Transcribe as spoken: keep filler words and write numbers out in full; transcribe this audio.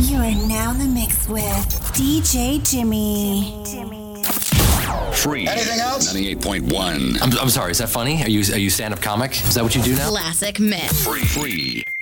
You are now in the mix with D J Jimmy. Jimmy. Free. Anything else? ninety-eight point one. I'm, I'm sorry, is that funny? Are you are you stand-up comic? Is that what you do now? Classic mix. Free. Free.